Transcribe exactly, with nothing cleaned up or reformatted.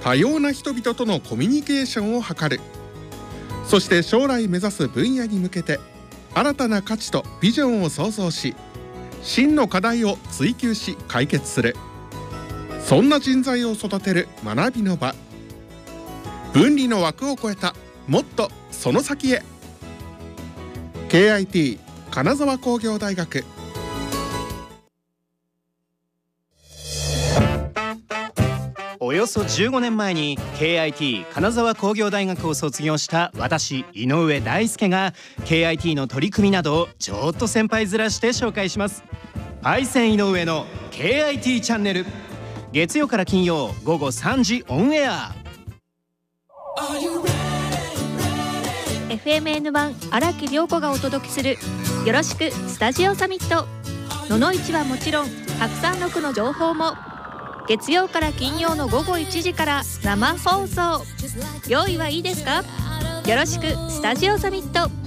多様な人々とのコミュニケーションを図る。そして将来目指す分野に向けて新たな価値とビジョンを創造し、真の課題を追求し解決する。そんな人材を育てる学びの場。分離の枠を超えたもっとその先へ。 ケーアイティー 金沢工業大学。 およそじゅうごねんまえに ケーアイティー 金沢工業大学を卒業した私井上大輔が ケーアイティー の取り組みなどをちょっと先輩面して紹介します。パイセン井上の ケーアイティー チャンネル、月曜から金曜午後さんじオンエア。 エフエムエヌワン 荒木涼子がお届けするよろしくスタジオサミット。野々市はもちろんたくさんの区の情報も月曜から金曜の午後いちじから生放送。用意はいいですか？よろしくスタジオサミット。